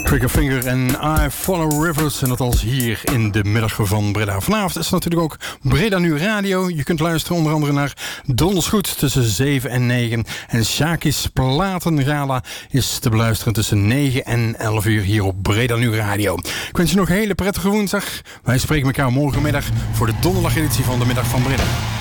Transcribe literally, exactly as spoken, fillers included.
Triggerfinger en I Follow Rivers. En dat als hier in de middag van Breda. Vanavond is er natuurlijk ook Breda Nu Radio. Je kunt luisteren onder andere naar Donders Goed tussen zeven en negen. En Shaki's Platengala is te beluisteren tussen negen en elf uur hier op Breda Nu Radio. Ik wens je nog een hele prettige woensdag. Wij spreken elkaar morgenmiddag voor de donderdageditie van de Middag van Breda.